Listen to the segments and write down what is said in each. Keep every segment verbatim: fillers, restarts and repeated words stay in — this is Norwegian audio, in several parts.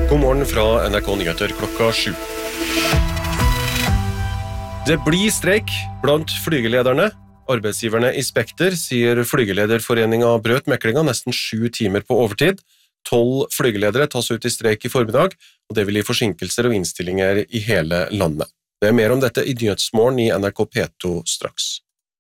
God morgen fra N R K Nyheter klokka sju. Det blir streik blant flygelederne. Arbeidsgiverne i Spekter sier flygelederforeningen brøt meklinga nesten sju timer på overtid. Tolv flygeledere tas ut i streik i formiddag, og det vil gi forsinkelser og innstillinger i hele landet. Det er mer om dette i Nyhetsmorgen i N R K P to straks.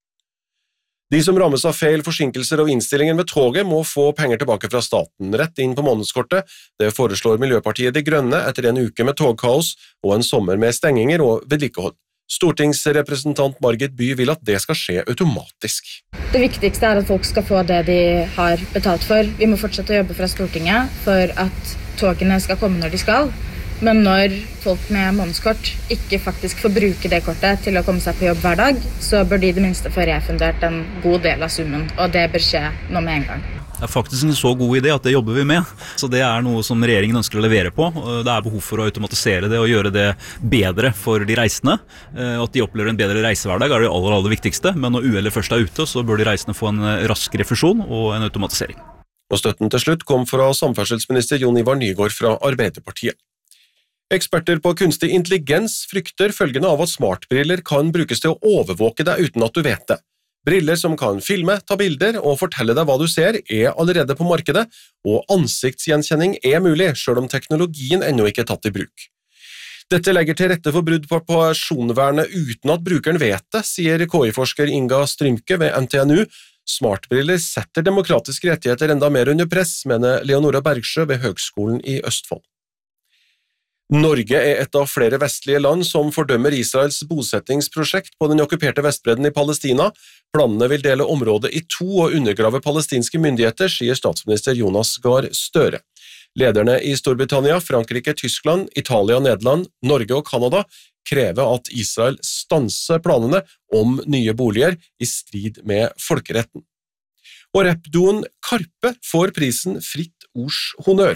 De som rammes av feil, forsinkelser og innstillinger med toget må få penger tilbake fra staten, rett inn på månedskortet. Det foreslår Miljøpartiet De Grønne etter en uke med togkaos og en sommer med stenginger og vedlikehold. Stortingsrepresentant Margit By vil at det skal skje automatisk. Det viktigste er at folk skal få det de har betalt for. Vi må fortsette å jobbe fra Stortinget for at togene skal komme når de skal. Men når folk med månedskort ikke faktisk får bruke det kortet til å komme seg på jobb hver dag, så bør de i det minste få refundert en god del av summen, og det bør skje nå med en gang. Det er faktisk en så god idé at det jobber vi med, så det er noe som regjeringen ønsker å levere på. Det er behov for å automatisere det og gjøre det bedre for de reisende, og at de opplever en bedre reisehverdag er det aller, aller viktigste, men når uhellet først er ute, så bør de reisende få en rask refusjon og en automatisering. Og støtten til slutt kom fra samferdselsminister Jon Ivar Nygård fra Arbeiderpartiet. Eksperter på kunstig intelligens frykter følgende av at smartbriller kan brukes til å overvåke deg uten at du vet det. Briller som kan filme, ta bilder og fortelle deg hva du ser er allerede på markedet, og ansiktsgjenkjenning er mulig, selv om teknologien ennå ikke er tatt i bruk. Dette legger til rette for brudd på personvernet uten at brukeren vet det, sier K I-forsker Inga Strymke ved N T N U. Smartbriller setter demokratiske rettigheter enda mer under press, mener Leonora Bergsjø ved Høgskolen i Østfold. Norge er et av flere vestlige land som fordømmer Israels bosettingsprosjekt på den okkuperte Vestbredden i Palestina. Planene vil dele området i to og undergrave palestinske myndigheter, sier statsminister Jonas Gahr Støre. Lederne i Storbritannia, Frankrike, Tyskland, Italia, Nederland, Norge og Kanada krever at Israel stanser planene om nye boliger i strid med folkeretten. Og rappduoen Karpe får prisen Fritt Ords Honnør.